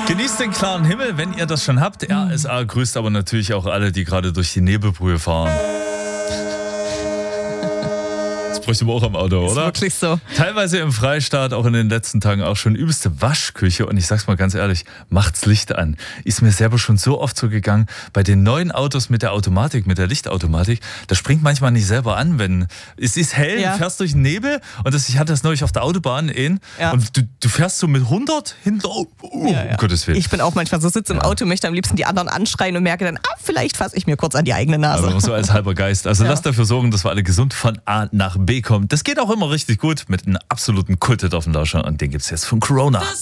Genießt den klaren Himmel, wenn ihr das schon habt. RSA grüßt aber natürlich auch alle, die gerade durch die Nebelbrühe fahren. Das bräuchte man auch am Auto, oder? Ist wirklich so. Teilweise im Freistaat, auch in den letzten Tagen auch schon übelste Waschküche. Und ich sag's mal ganz ehrlich, macht's Licht an. Ist mir selber schon so oft so gegangen, bei den neuen Autos mit der Automatik, mit der Lichtautomatik, das springt manchmal nicht selber an, wenn es ist hell, du fährst durch den Nebel und ich hatte das neulich auf der Autobahn und du fährst so mit 100 hinter, um Gottes Willen. Ich bin auch manchmal so, sitze im Auto, möchte am liebsten die anderen anschreien und merke dann, vielleicht fasse ich mir kurz an die eigene Nase. Aber so als halber Geist. Also lasst dafür sorgen, dass wir alle gesund von A nach B kommen. Das geht auch immer richtig gut mit einem absoluten Kulthit auf dem Lauscher und den gibt's jetzt von Corona.